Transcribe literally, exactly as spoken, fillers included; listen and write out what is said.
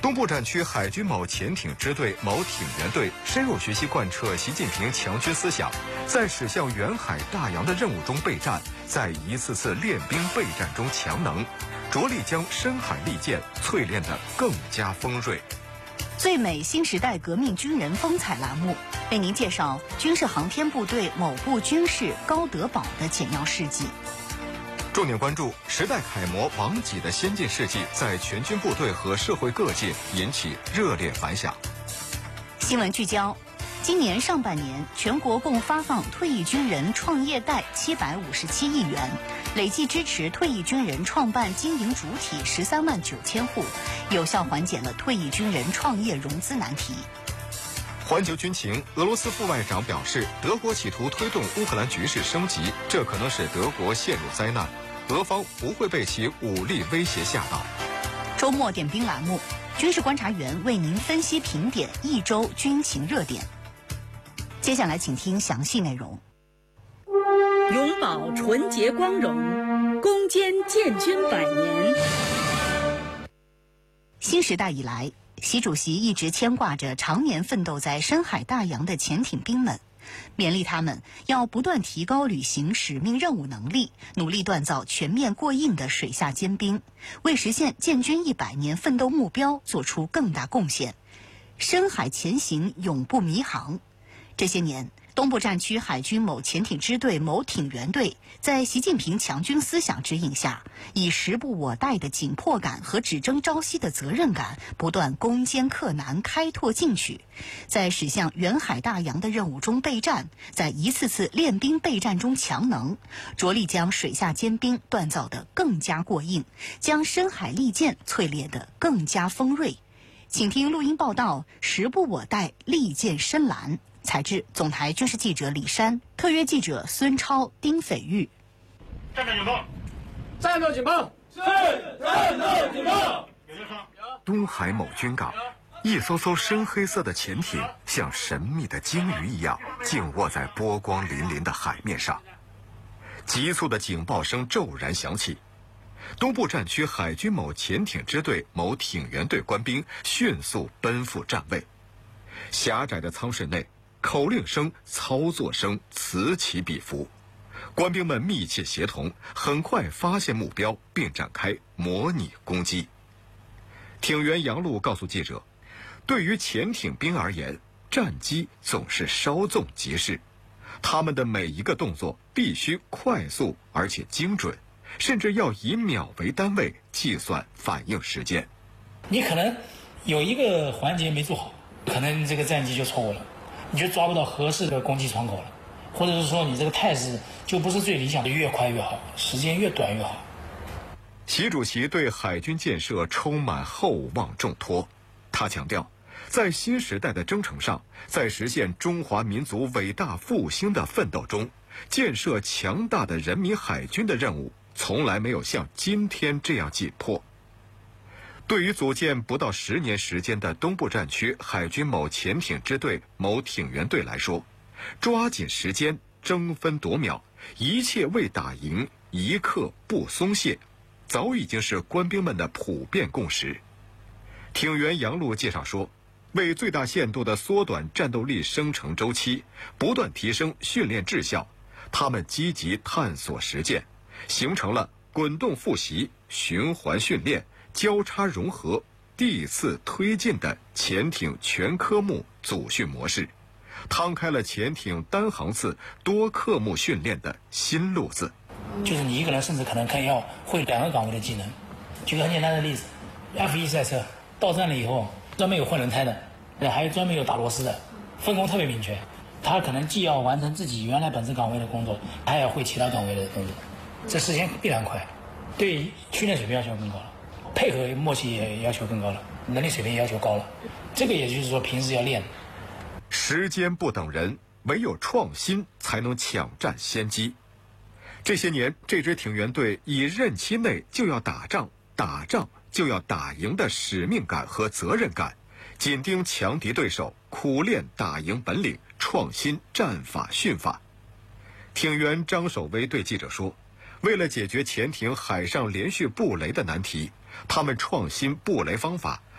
东部战区海军某潜艇支队某艇员队深入学习贯彻习近平强军思想，在驶向远海大洋的任务中备战，在一次次练兵备战中强能，着力将深海利剑淬炼得更加锋锐。 最美新时代革命军人风采栏目为您介绍军事航天部队某部军士高德宝的简要事迹。 重点关注时代楷模王己的先进事迹在全军部队和社会各界引起热烈反响。 新闻聚焦：今年上半年，全国共发放退役军人创业贷七百五十七亿元，累计支持退役军人创办经营主体十三万九千户，有效缓解了退役军人创业融资难题。 环球军情，俄罗斯副外长表示，德国企图推动乌克兰局势升级，这可能使德国陷入灾难，俄方不会被其武力威胁吓到。 周末点兵栏目，军事观察员为您分析评点一周军情热点。接下来请听详细内容。 永葆纯洁光荣，攻坚建军百年。 新时代以来，习主席一直牵挂着常年奋斗在深海大洋的潜艇兵们，勉励他们要不断提高履行使命任务能力，努力锻造全面过硬的水下尖兵，为实现建军一百年奋斗目标做出更大贡献。深海前行永不迷航。这些年，东部战区海军某潜艇支队某艇员队在习近平强军思想指引下，以时不我待的紧迫感和只争朝夕的责任感，不断攻坚克难，开拓进取，在驶向远海大洋的任务中备战，在一次次练兵备战中强能，着力将水下尖兵锻造得更加过硬，将深海利剑淬炼得更加锋锐。请听录音报道：时不我待，利剑深蓝。采制总台军事记者李山，特约记者孙超、丁斐玉。 战斗警报！ 战斗警报！ 是战斗警报！ 东海某军港，一艘艘深黑色的潜艇像神秘的鲸鱼一样静卧在波光粼粼的海面上。急促的警报声骤然响起，东部战区海军某潜艇支队某艇员队官兵迅速奔赴站位。狭窄的舱室内，口令声、操作声此起彼伏，官兵们密切协同，很快发现目标，并展开模拟攻击。艇员杨璐告诉记者，对于潜艇兵而言，战机总是稍纵即逝，他们的每一个动作必须快速而且精准，甚至要以秒为单位计算反应时间。 你可能有一个环节没做好，可能这个战机就错误了，你就抓不到合适的攻击窗口了，或者是说你这个态势就不是最理想的，越快越好，时间越短越好。 习主席对海军建设充满厚望重托，他强调，在新时代的征程上，在实现中华民族伟大复兴的奋斗中，建设强大的人民海军的任务从来没有像今天这样紧迫。对于组建不到十年时间的东部战区海军某潜艇支队某艇员队来说，抓紧时间，争分夺秒，一切为打赢，一刻不松懈，早已经是官兵们的普遍共识。艇员杨璐介绍说，为最大限度地缩短战斗力生成周期，不断提升训练质效，他们积极探索实践，形成了滚动复习、循环训练、交叉融合、递次推进的潜艇全科目组训模式，趟开了潜艇单航次多科目训练的新路子。 就是你一个人甚至可能可以要会两个岗位的技能。举个很简单的例子 ，F 一 赛车到站了以后，专门有换轮胎的，还有专门有打螺丝的，分工特别明确。他可能既要完成自己原来本职岗位的工作，还要会其他岗位的工作，这时间必然快，对训练水平要求更高了。配合默契也要求更高了，能力水平也要求高了，这个也就是说平时要练。 时间不等人，唯有创新才能抢占先机。这些年，这支艇员队以任期内就要打仗、打仗就要打赢的使命感和责任感，紧盯强敌对手，苦练打赢本领，创新战法训法。艇员张守威对记者说，为了解决潜艇海上连续布雷的难题，他们创新布雷方法，